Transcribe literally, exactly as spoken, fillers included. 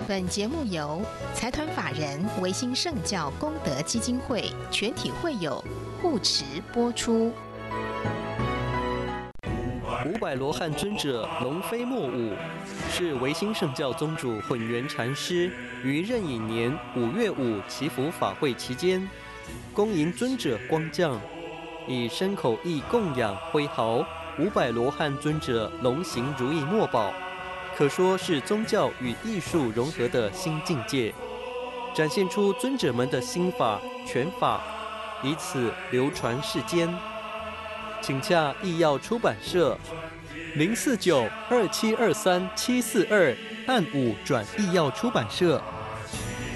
本节目由财团法人维新圣教功德基金会全体会友护持播出。 五百罗汉尊者龙飞莫舞，是维新圣教宗主混元禅师于壬寅年五月五祈福法会期间，恭迎尊者光降，以身口意供养挥毫五百罗汉尊者龙行如意墨宝，可说是宗教与艺术融合的新境界，展现出尊者们的心法拳法，以此流传世间。请洽艺耀出版社零四九二七二三七四二按五转艺耀出版社。